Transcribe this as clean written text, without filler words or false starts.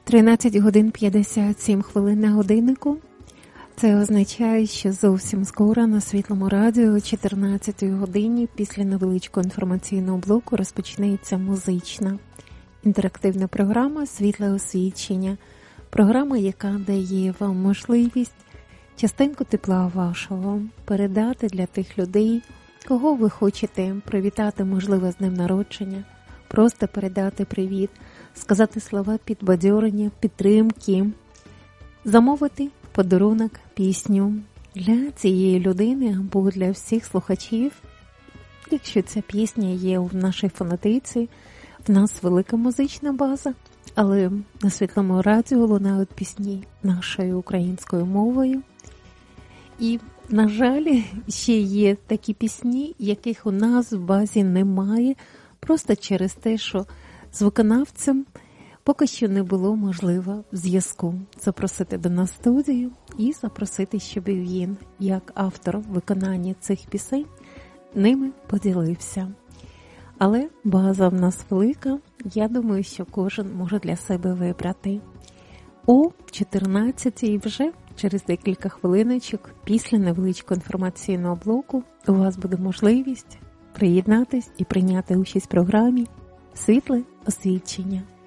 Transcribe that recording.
13 годин 57 хвилин на годиннику. Це означає, що зовсім скоро на Світлому радіо о 14 годині після невеличкого інформаційного блоку розпочнеться музична інтерактивна програма «Світле освічення». Програма, яка дає вам можливість частинку тепла вашого передати для тих людей, кого ви хочете привітати, можливо, з днем народження, просто передати привіт, сказати слова підбадьорення, підтримки, замовити в подарунок пісню для цієї людини або для всіх слухачів. Якщо ця пісня є в нашій фонотеці, в нас велика музична база, але на Світлому радіо лунають пісні нашою українською мовою. І, на жаль, ще є такі пісні, яких у нас в базі немає, просто через те, що з виконавцем поки що не було можливо в зв'язку запросити до нас студію і запросити, щоб він, як автор виконання цих пісень, ними поділився. Але база в нас велика, я думаю, що кожен може для себе вибрати. О 14-й вже через декілька хвилиночок після невеличкого інформаційного блоку у вас буде можливість приєднатись і прийняти участь в програмі «Світле освічення».